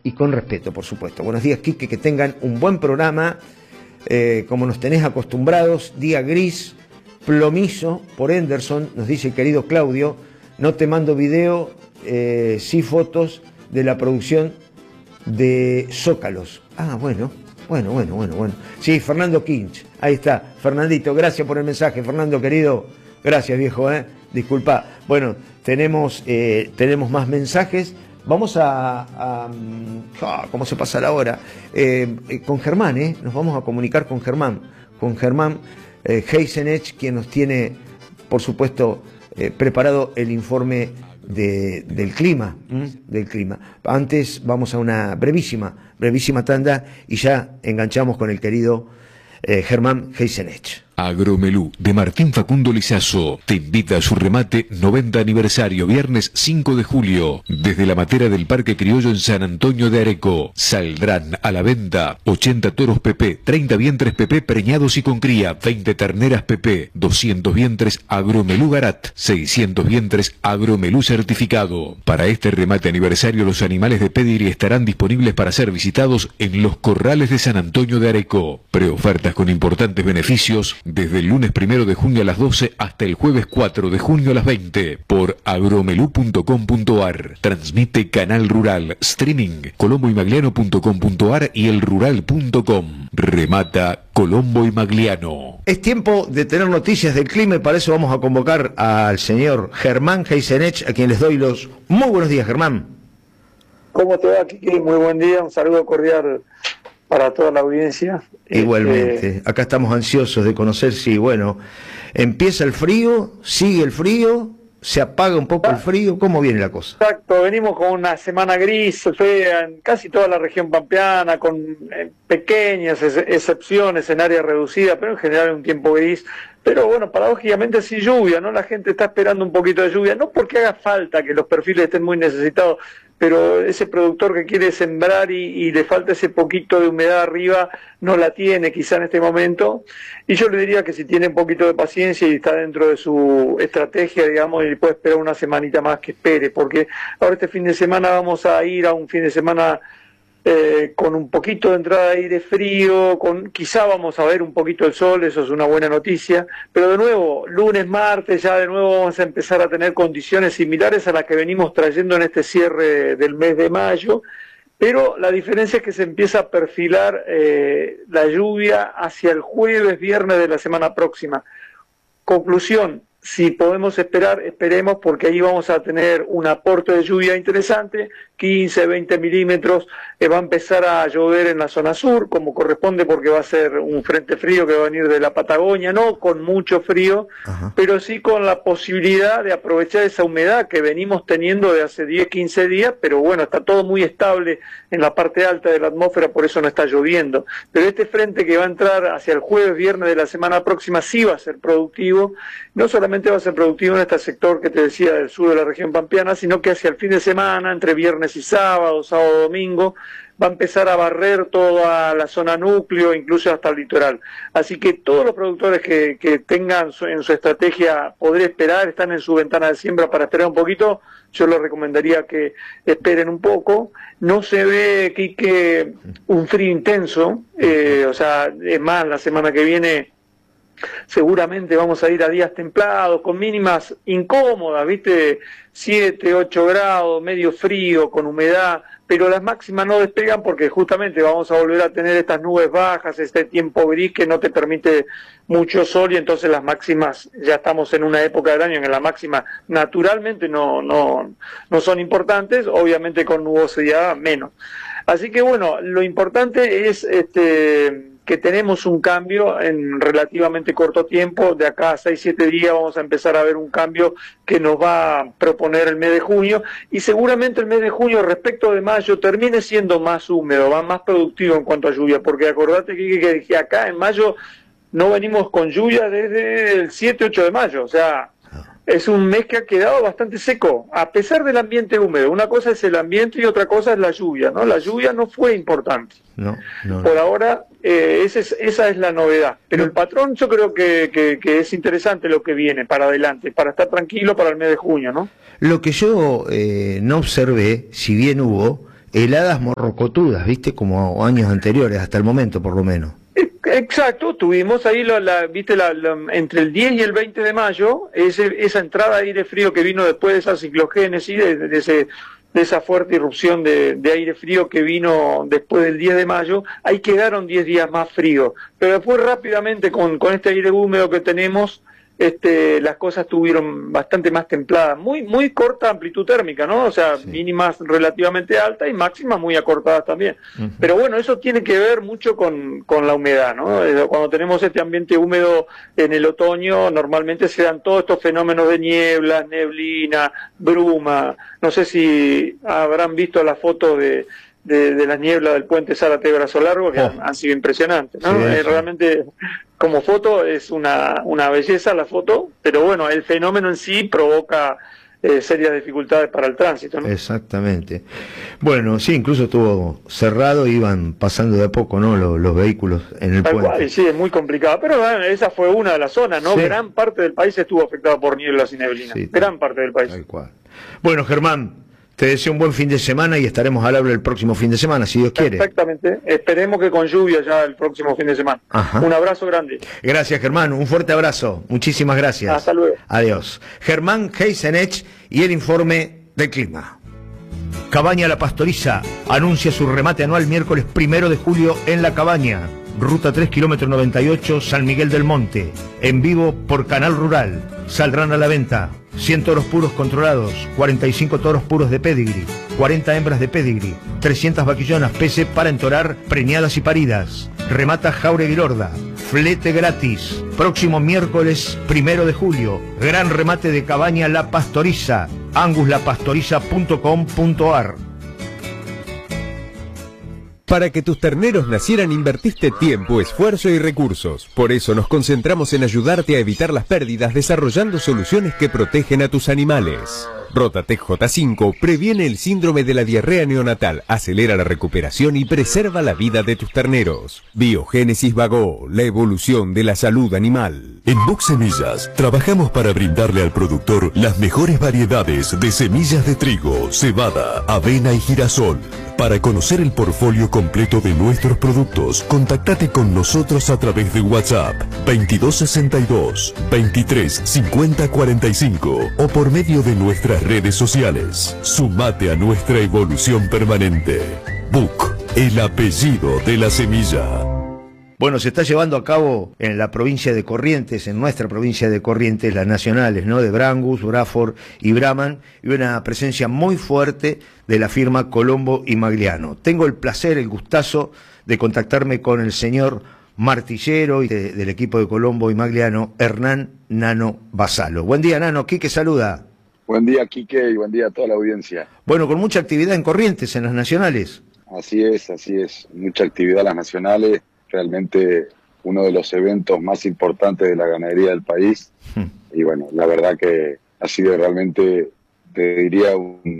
y con respeto, por supuesto. Buenos días, Quique, que tengan un buen programa, como nos tenés acostumbrados, día gris, plomizo por Henderson, nos dice el querido Claudio, no te mando video, sí fotos de la producción de Zócalos. Ah, bueno. Sí, Fernando Kinch, ahí está. Fernandito, gracias por el mensaje, Fernando querido. Gracias, viejo, disculpa. Bueno, tenemos más mensajes. Vamos ¿cómo se pasa la hora? Con Germán, nos vamos a comunicar con Germán. Con Germán Heisenech, quien nos tiene, por supuesto, preparado el informe del clima, del clima. Antes vamos a una brevísima tanda y ya enganchamos con el querido Germán Heisenech. Agromelú de Martín Facundo Lizazo te invita a su remate 90 aniversario, viernes 5 de julio, desde la matera del Parque Criollo en San Antonio de Areco. Saldrán a la venta 80 toros PP, 30 vientres PP preñados y con cría, 20 terneras PP, 200 vientres Agromelú Garat, 600 vientres Agromelú certificado. Para este remate aniversario, los animales de pedigrí estarán disponibles para ser visitados en los corrales de San Antonio de Areco. Preofertas con importantes beneficios desde el lunes 1 de junio a las 12 hasta el jueves 4 de junio a las 20 por agromelú.com.ar. Transmite Canal Rural, streaming colomboymagliano.com.ar y elrural.com. Remata Colombo y Magliano. Es tiempo de tener noticias del clima y para eso vamos a convocar al señor Germán Heisenech, a quien les doy los muy buenos días, Germán. ¿Cómo te va, Kiki? Muy buen día, un saludo cordial para toda la audiencia. Igualmente, acá estamos ansiosos de conocer si, bueno, empieza el frío, sigue el frío, se apaga un poco el frío, ¿cómo viene la cosa? Exacto, venimos con una semana gris, fea en casi toda la región pampeana, con pequeñas excepciones en área reducida, pero en general un tiempo gris. Pero bueno, paradójicamente sin lluvia, ¿no? La gente está esperando un poquito de lluvia, no porque haga falta que los perfiles estén muy necesitados, pero ese productor que quiere sembrar y le falta ese poquito de humedad arriba, no la tiene quizá en este momento. Y yo le diría que si tiene un poquito de paciencia y está dentro de su estrategia, digamos, y puede esperar una semanita más, que espere, porque ahora este fin de semana vamos a ir a un fin de semana con un poquito de entrada de aire frío, quizá vamos a ver un poquito el sol, eso es una buena noticia, pero de nuevo, lunes, martes, ya de nuevo vamos a empezar a tener condiciones similares a las que venimos trayendo en este cierre del mes de mayo, pero la diferencia es que se empieza a perfilar la lluvia hacia el jueves, viernes de la semana próxima. Conclusión: si podemos esperar, esperemos, porque ahí vamos a tener un aporte de lluvia interesante, 15, 20 milímetros, va a empezar a llover en la zona sur, como corresponde, porque va a ser un frente frío que va a venir de la Patagonia, no con mucho frío, pero sí con la posibilidad de aprovechar esa humedad que venimos teniendo de hace 10, 15 días, pero bueno, está todo muy estable en la parte alta de la atmósfera, por eso no está lloviendo. Pero este frente que va a entrar hacia el jueves, viernes de la semana próxima, sí va a ser productivo, no solamente va a ser productivo en este sector que te decía del sur de la región pampeana, sino que hacia el fin de semana, entre viernes y sábado, domingo, va a empezar a barrer toda la zona núcleo, incluso hasta el litoral. Así que todos los productores que tengan en su estrategia poder esperar, están en su ventana de siembra para esperar un poquito, yo les recomendaría que esperen un poco. No se ve, Quique, un frío intenso, o sea, es más, la semana que viene seguramente vamos a ir a días templados, con mínimas incómodas, ¿viste? 7, 8 grados, medio frío, con humedad, pero las máximas no despegan porque justamente vamos a volver a tener estas nubes bajas, este tiempo gris que no te permite mucho sol, y entonces las máximas, ya estamos en una época del año en que las máximas naturalmente no son importantes, obviamente con nubosidad menos. Así que bueno, lo importante es que tenemos un cambio en relativamente corto tiempo. De acá a 6-7 días vamos a empezar a ver un cambio que nos va a proponer el mes de junio, y seguramente el mes de junio respecto de mayo termine siendo más húmedo, va más productivo en cuanto a lluvia, porque acordate que acá en mayo no venimos con lluvia desde el 7-8 de mayo, o sea, es un mes que ha quedado bastante seco, a pesar del ambiente húmedo. Una cosa es el ambiente y otra cosa es la lluvia, ¿no? La lluvia no fue importante. No. Por ahora, esa es la novedad. Pero el patrón yo creo que es interesante lo que viene para adelante, para estar tranquilo para el mes de junio, ¿no? Lo que yo no observé, si bien hubo, heladas morrocotudas, ¿viste? Como años anteriores, hasta el momento por lo menos. Exacto, tuvimos ahí entre el 10 y el 20 de mayo, esa entrada de aire frío que vino después de esa ciclogénesis, de esa fuerte irrupción de aire frío que vino después del 10 de mayo, ahí quedaron 10 días más fríos. Pero después rápidamente con este aire húmedo que tenemos, las cosas estuvieron bastante más templadas, muy corta amplitud térmica, ¿no? O sea, sí, mínimas relativamente altas y máximas muy acortadas también. Pero bueno, eso tiene que ver mucho con la humedad, ¿no? Cuando tenemos este ambiente húmedo en el otoño, normalmente se dan todos estos fenómenos de niebla, neblina, bruma. No sé si habrán visto las fotos de las nieblas del puente Zárate-Brazo Largo, que han sido impresionantes, ¿no? Sí, realmente, como foto, es una belleza la foto, pero bueno, el fenómeno en sí provoca serias dificultades para el tránsito, ¿no? Exactamente. Bueno, sí, incluso estuvo cerrado, iban pasando de a poco, ¿no? Los vehículos en el puente. Cual, sí, es muy complicado, pero esa fue una de las zonas, ¿no? Sí. Gran parte del país estuvo afectada por nieblas y neblina, sí, gran parte del país. Tal cual. Bueno, Germán, te deseo un buen fin de semana y estaremos al habla el próximo fin de semana, si Dios quiere. Exactamente. Esperemos que con lluvia ya el próximo fin de semana. Ajá. Un abrazo grande. Gracias, Germán. Un fuerte abrazo. Muchísimas gracias. Hasta luego. Adiós. Germán Heisenech y el informe del clima. Cabaña La Pastoriza anuncia su remate anual miércoles 1 de julio en La Cabaña. Ruta 3, kilómetro 98, San Miguel del Monte. En vivo por Canal Rural. Saldrán a la venta 100 toros puros controlados, 45 toros puros de pedigree, 40 hembras de pedigree, 300 vaquillonas PC para entorar, preñadas y paridas. Remata Jauregui Lorda. Flete gratis. Próximo miércoles 1 de julio. Gran remate de Cabaña La Pastoriza. anguslapastoriza.com.ar. Para que tus terneros nacieran invertiste tiempo, esfuerzo y recursos. Por eso nos concentramos en ayudarte a evitar las pérdidas desarrollando soluciones que protegen a tus animales. Rotatec J5 previene el síndrome de la diarrea neonatal, acelera la recuperación y preserva la vida de tus terneros. Biogénesis Vago, la evolución de la salud animal. En Buck Semillas trabajamos para brindarle al productor las mejores variedades de semillas de trigo, cebada, avena y girasol. Para conocer el portfolio completo de nuestros productos, contactate con nosotros a través de WhatsApp 2262 23 50 45 o por medio de nuestras redes sociales. Sumate a nuestra evolución permanente. Buck, el apellido de la semilla. Bueno, se está llevando a cabo en la provincia de Corrientes, en nuestra provincia de Corrientes, las nacionales, ¿no? De Brangus, Braford y Brahman, y una presencia muy fuerte de la firma Colombo y Magliano. Tengo el placer, el gustazo de contactarme con el señor martillero y del equipo de Colombo y Magliano, Hernán Nano Basalo. Buen día, Nano. Quique saluda. Buen día, Quique, y buen día a toda la audiencia. Bueno, con mucha actividad en Corrientes, en las nacionales. Así es. Mucha actividad en las nacionales. Realmente uno de los eventos más importantes de la ganadería del país. Y bueno, la verdad que ha sido realmente, te diría,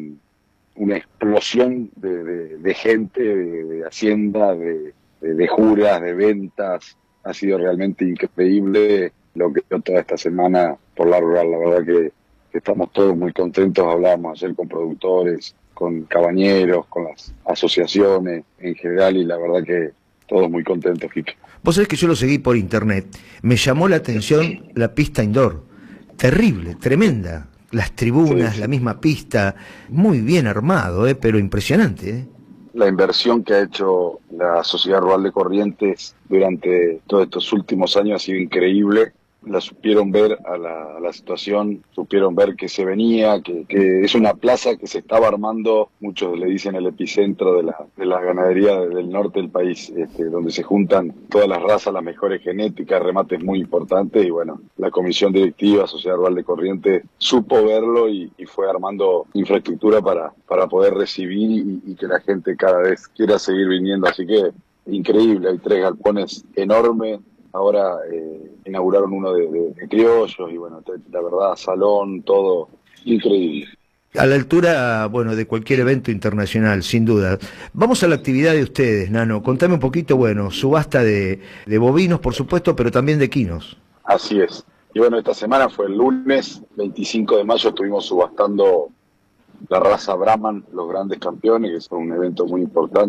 una explosión de gente, de hacienda, de juras, de ventas. Ha sido realmente increíble lo que dio toda esta semana por la rural. La verdad que estamos todos muy contentos. Hablábamos ayer con productores, con cabañeros, con las asociaciones en general, y la verdad que todos muy contentos, Quique. Vos sabés que yo lo seguí por internet. Me llamó la atención la pista indoor. Terrible, tremenda. Las tribunas, sí. La misma pista. Muy bien armado, pero impresionante, La inversión que ha hecho la Sociedad Rural de Corrientes durante todos estos últimos años ha sido increíble. La supieron ver a la situación, supieron ver que se venía, que es una plaza que se estaba armando, muchos le dicen el epicentro de la ganadería del norte del país, donde se juntan todas las razas, las mejores genéticas, remates muy importantes, y bueno, la comisión directiva, Sociedad Rural de Corrientes, supo verlo y fue armando infraestructura para poder recibir y que la gente cada vez quiera seguir viniendo, así que increíble, hay 3 galpones enormes. Ahora inauguraron uno de criollos y bueno, la verdad, salón, todo increíble. A la altura, bueno, de cualquier evento internacional, sin duda. Vamos a la actividad de ustedes, Nano. Contame un poquito, bueno, subasta de bovinos, por supuesto, pero también de quinos. Así es. Y bueno, esta semana fue el lunes, 25 de mayo, estuvimos subastando la raza Brahman, los grandes campeones, que es un evento muy importante.